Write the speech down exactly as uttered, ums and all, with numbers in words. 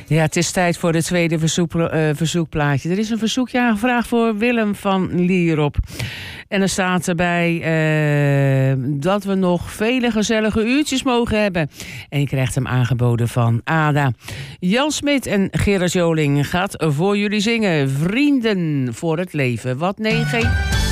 Ja, het is tijd voor het tweede verzoek, uh, verzoekplaatje. Er is een verzoekje aangevraagd voor Willem van Lierop. En er staat erbij uh, dat we nog vele gezellige uurtjes mogen hebben. En je krijgt hem aangeboden van Ada. Jan Smit en Gerard Joling gaat voor jullie zingen. Vrienden voor het leven. Wat nee, geen...